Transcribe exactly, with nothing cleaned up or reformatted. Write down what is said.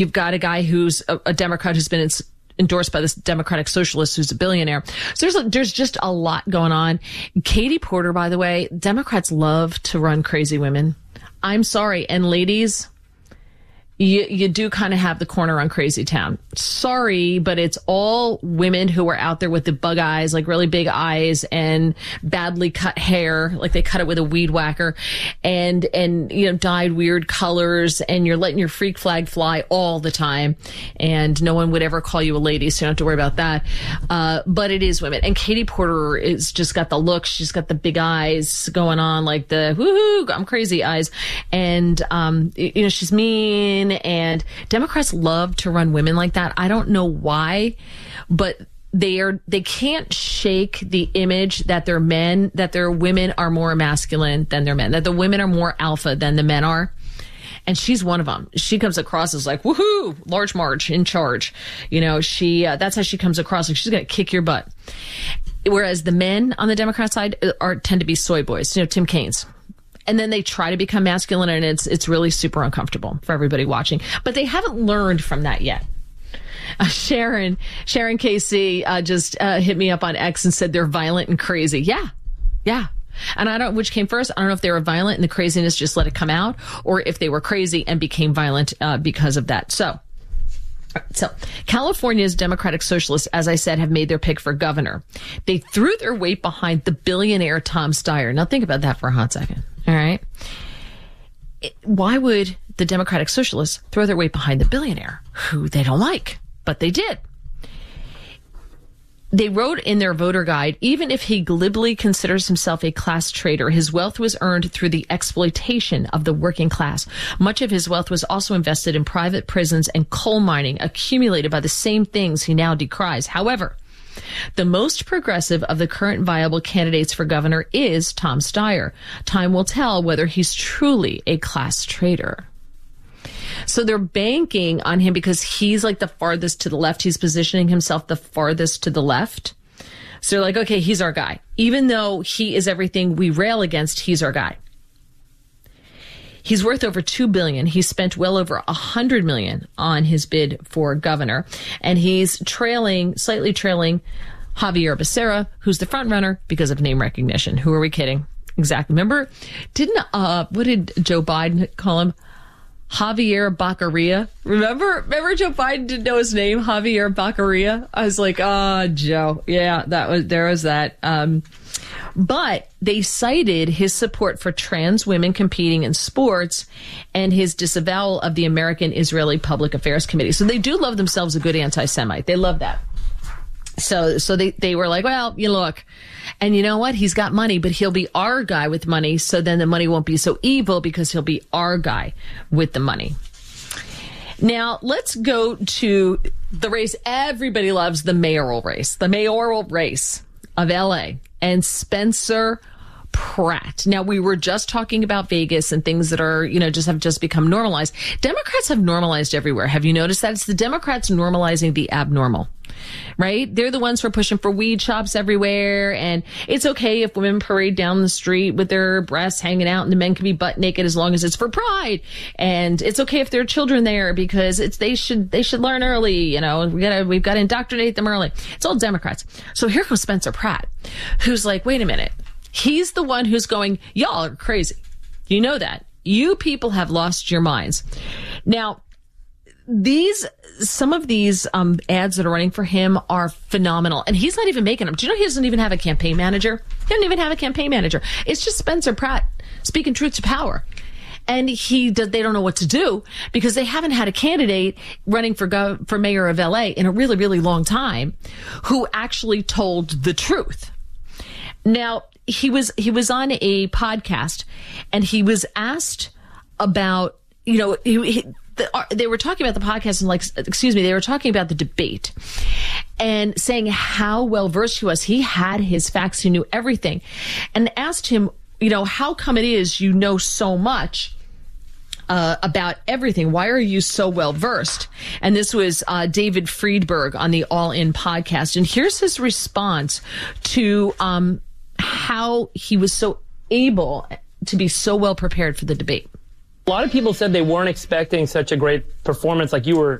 You've got a guy who's a, a Democrat who's been ins- endorsed by this Democratic Socialist who's a billionaire. So there's a, there's just a lot going on. Katie Porter, by the way, Democrats love to run crazy women. I'm sorry. And ladies, you, you do kind of have the corner on Crazy Town. Sorry, but it's all women who are out there with the bug eyes, like really big eyes and badly cut hair, like they cut it with a weed whacker, and, and, you know, dyed weird colors, and you're letting your freak flag fly all the time. And no one would ever call you a lady, so you don't have to worry about that. Uh, but it is women. And Katie Porter is just got the look. She's got the big eyes going on, like the woohoo, I'm crazy eyes. And, um, you know, she's mean. And Democrats love to run women like that. I don't know why, but they are, they can't shake the image that their men, that their women are more masculine than their men, that the women are more alpha than the men are. And she's one of them. She comes across as like, woohoo, Large Marge in charge. You know, she, uh, that's how she comes across. Like she's going to kick your butt. Whereas the men on the Democrat side are, tend to be soy boys, you know, Tim Kaine's. And then they try to become masculine, and it's it's really super uncomfortable for everybody watching. But they haven't learned from that yet. Uh, Sharon, Sharon K C uh, just uh, hit me up on X and said they're violent and crazy. Yeah, yeah. And I don't know which came first. I don't know if they were violent and the craziness just let it come out, or if they were crazy and became violent uh, because of that. So, so California's Democratic Socialists, as I said, have made their pick for governor. They threw their weight behind the billionaire Tom Steyer. Now think about that for a hot second. All right. Why would the Democratic Socialists throw their weight behind the billionaire who they don't like? But they did. They wrote in their voter guide, even if he glibly considers himself a class traitor, his wealth was earned through the exploitation of the working class. Much of his wealth was also invested in private prisons and coal mining, accumulated by the same things he now decries. However, the most progressive of the current viable candidates for governor is Tom Steyer. Time will tell whether he's truly a class traitor. So they're banking on him because he's like the farthest to the left. He's positioning himself the farthest to the left. So they're like, okay, he's our guy. Even though he is everything we rail against, he's our guy. He's worth over two billion dollars. He's spent well over one hundred million dollars on his bid for governor. And he's trailing, slightly trailing Javier Becerra, who's the front runner because of name recognition. Who are we kidding? Exactly. Remember, didn't, uh, what did Joe Biden call him? Javier Baccaria. Remember, remember Joe Biden didn't know his name, Javier Baccaria? I was like, oh, Joe. Yeah, that was, there was that. Um, but they cited his support for trans women competing in sports and his disavowal of the American Israeli Public Affairs Committee. So they do love themselves a good anti-Semite. They love that. So, so they, they were like, well, you look, and you know what? He's got money, but he'll be our guy with money. So then the money won't be so evil because he'll be our guy with the money. Now let's go to the race everybody loves, the mayoral race, the mayoral race of L A and Spencer Pratt. Now, we were just talking about Vegas and things that are, you know, just have just become normalized. Democrats have normalized everywhere. Have you noticed that? It's the Democrats normalizing the abnormal, right? They're the ones who are pushing for weed shops everywhere. And it's okay if women parade down the street with their breasts hanging out and the men can be butt naked as long as it's for pride. And it's okay if there are children there because it's, they should, they should learn early. You know, we gotta, we've got to indoctrinate them early. It's all Democrats. So here goes Spencer Pratt, who's like, wait a minute. He's the one who's going, y'all are crazy. You know that. You people have lost your minds. Now, these, some of these um, ads that are running for him are phenomenal. And he's not even making them. Do you know he doesn't even have a campaign manager? He doesn't even have a campaign manager. It's just Spencer Pratt speaking truth to power. And he does, they don't know what to do because they haven't had a candidate running for gov- for mayor of L A in a really, really long time who actually told the truth. Now, he was, he was on a podcast and he was asked about, you know, he, he, the, they were talking about the podcast and like, excuse me, they were talking about the debate and saying how well versed he was. He had his facts. He knew everything, and asked him, you know, how come it is you know so much Uh, about everything? Why are you so well versed? And this was uh, David Friedberg on the All In podcast. And here's his response to um, how he was so able to be so well prepared for the debate. A lot of people said they weren't expecting such a great performance like you were